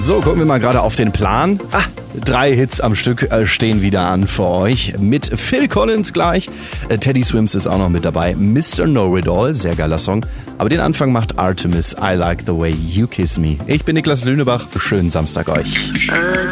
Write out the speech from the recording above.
So, gucken wir mal gerade auf den Plan. 3 Hits am Stück stehen wieder an für euch. Mit Phil Collins gleich. Teddy Swims ist auch noch mit dabei. Mr. Know-It-All, sehr geiler Song. Aber den Anfang macht Artemis. I Like the Way You Kiss Me. Ich bin Niklas Lünebach. Schönen Samstag euch.